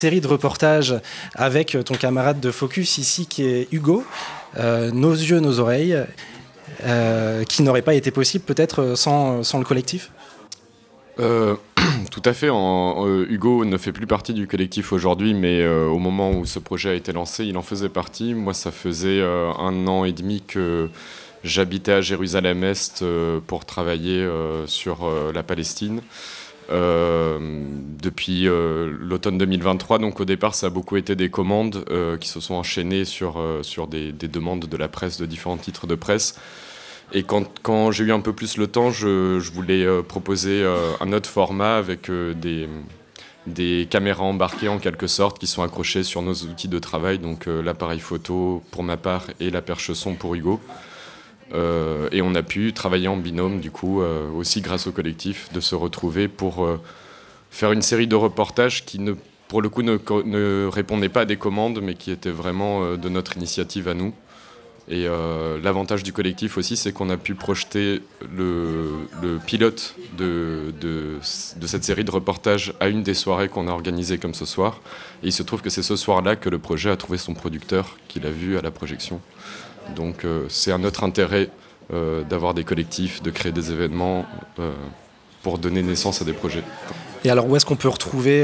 série de reportages avec ton camarade de Focus ici qui est Hugo, Nos yeux, nos oreilles, qui n'aurait pas été possible peut-être sans le collectif. Tout à fait. Hugo ne fait plus partie du collectif aujourd'hui, mais au moment où ce projet a été lancé, il en faisait partie. Moi, ça faisait 1 an et demi que j'habitais à Jérusalem-Est pour travailler sur la Palestine. Depuis l'automne 2023, donc au départ ça a beaucoup été des commandes qui se sont enchaînées sur des demandes de la presse, de différents titres de presse. Et quand j'ai eu un peu plus le temps, je voulais proposer un autre format avec des caméras embarquées en quelque sorte qui sont accrochées sur nos outils de travail, donc l'appareil photo pour ma part et la perche son pour Hugo. Et on a pu travailler en binôme, du coup, aussi grâce au collectif, de se retrouver pour faire une série de reportages qui, pour le coup, ne répondaient pas à des commandes, mais qui étaient vraiment de notre initiative à nous. Et l'avantage du collectif aussi, c'est qu'on a pu projeter le pilote de cette série de reportages à une des soirées qu'on a organisées comme ce soir. Et il se trouve que c'est ce soir-là que le projet a trouvé son producteur, qui l'a vu à la projection. Donc c'est un autre intérêt d'avoir des collectifs, de créer des événements pour donner naissance à des projets. Et alors où est-ce qu'on peut retrouver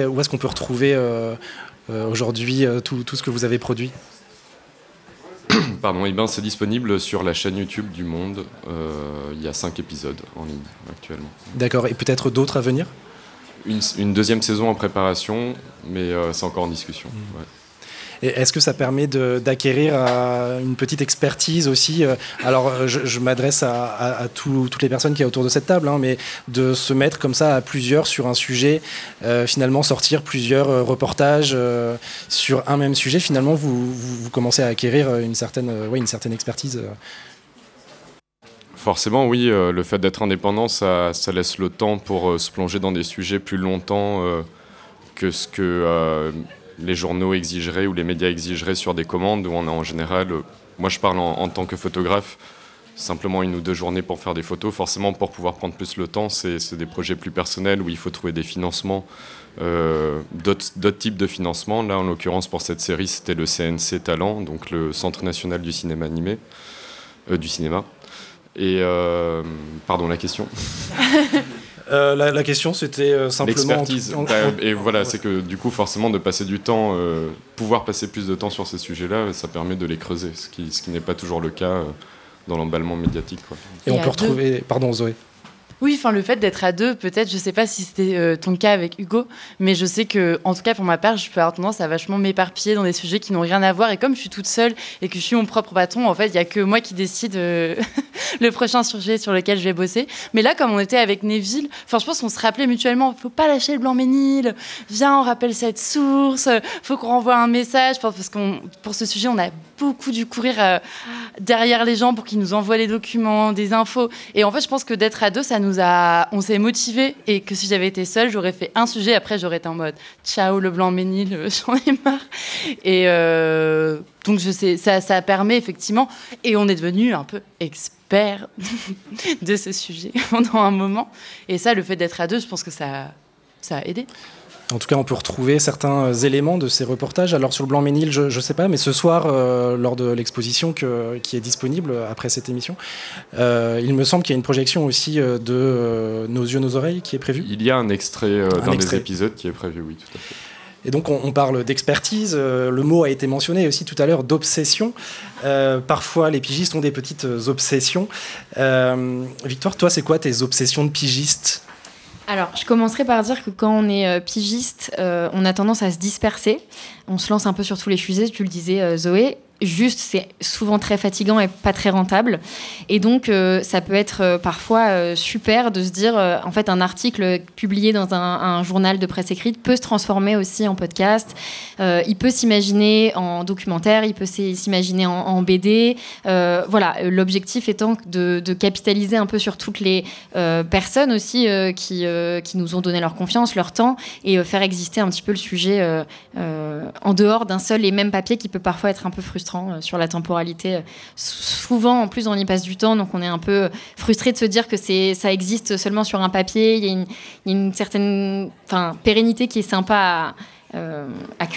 aujourd'hui tout ce que vous avez produit ? Pardon, c'est disponible sur la chaîne YouTube du Monde. Il y a 5 épisodes en ligne actuellement. D'accord, et peut-être d'autres à venir ? Une deuxième saison en préparation, mais c'est encore en discussion. Ouais. Et est-ce que ça permet d'acquérir une petite expertise aussi ? Alors, je m'adresse à toutes les personnes qui sont autour de cette table, mais de se mettre comme ça à plusieurs sur un sujet, finalement sortir plusieurs reportages sur un même sujet, finalement, vous commencez à acquérir une certaine expertise. Forcément, oui. Le fait d'être indépendant, ça laisse le temps pour se plonger dans des sujets plus longtemps que ce que... les journaux exigeraient ou les médias exigeraient sur des commandes où on a en général, moi je parle en tant que photographe, simplement 1 ou 2 journées pour faire des photos. Forcément, pour pouvoir prendre plus le temps, c'est des projets plus personnels où il faut trouver des financements, d'autres types de financements. Là, en l'occurrence, pour cette série, c'était le CNC Talent, donc le Centre national du cinéma animé, du cinéma. Et, pardon, la question La question, c'était simplement... L'expertise. Et voilà, c'est que du coup, forcément, de passer du temps, pouvoir passer plus de temps sur ces sujets-là, ça permet de les creuser, ce qui n'est pas toujours le cas dans l'emballement médiatique, quoi. Et on peut retrouver... Pardon, Zoé. Oui, enfin le fait d'être à 2, peut-être, je sais pas si c'était ton cas avec Hugo, mais je sais que, en tout cas pour ma part, je peux avoir tendance à vachement m'éparpiller dans des sujets qui n'ont rien à voir. Et comme je suis toute seule et que je suis mon propre patron, en fait, il y a que moi qui décide le prochain sujet sur lequel je vais bosser. Mais là, comme on était avec Neville, enfin, je pense qu'on se rappelait mutuellement, faut pas lâcher le Blanc-Ménil, viens, on rappelle cette source, faut qu'on renvoie un message, parce que pour ce sujet, on a beaucoup dû courir derrière les gens pour qu'ils nous envoient les documents, des infos. Et en fait, je pense que d'être à 2, on s'est motivés, et que si j'avais été seule, j'aurais fait un sujet, après j'aurais été en mode ciao le Blanc-Ménil, j'en ai marre. Et donc je sais, ça permet effectivement, et on est devenu un peu experts de ce sujet pendant un moment. Et ça, le fait d'être à 2, je pense que ça a aidé. En tout cas, on peut retrouver certains éléments de ces reportages. Alors sur le Blanc-Ménil, je ne sais pas, mais ce soir, lors de l'exposition qui est disponible après cette émission, il me semble qu'il y a une projection aussi de Nos yeux, nos oreilles qui est prévue. Il y a un extrait d'un des épisodes qui est prévu, oui, tout à fait. Et donc on parle d'expertise, le mot a été mentionné aussi tout à l'heure, d'obsession. Parfois les pigistes ont des petites obsessions. Victoire, toi c'est quoi tes obsessions de pigiste ? Alors, je commencerai par dire que quand on est pigiste, on a tendance à se disperser. On se lance un peu sur tous les fusées, tu le disais, Zoé. Juste, c'est souvent très fatigant et pas très rentable. Et donc, ça peut être parfois super de se dire, en fait, un article publié dans un journal de presse écrite peut se transformer aussi en podcast. Il peut s'imaginer en documentaire, il peut s'imaginer en BD. Voilà, l'objectif étant de capitaliser un peu sur toutes les personnes aussi qui nous ont donné leur confiance, leur temps, et faire exister un petit peu le sujet en dehors d'un seul et même papier qui peut parfois être un peu frustrant sur la temporalité. Souvent, en plus, on y passe du temps, donc on est un peu frustré de se dire que ça existe seulement sur un papier. Il y a une certaine pérennité qui est sympa à